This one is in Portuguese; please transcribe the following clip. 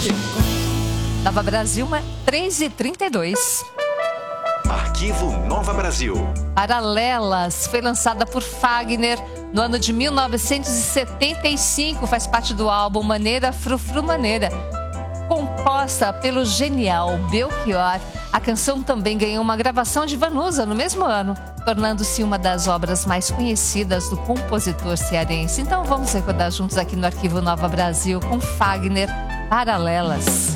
Nova Brasil, 3h32. Arquivo Nova Brasil. Paralelas foi lançada por Fagner no ano de 1975. Faz parte do álbum Maneira Frufru Maneira. Composta pelo genial Belchior, a canção também ganhou uma gravação de Vanusa no mesmo ano, tornando-se uma das obras mais conhecidas do compositor cearense. Então vamos recordar juntos aqui no Arquivo Nova Brasil com Fagner, Paralelas.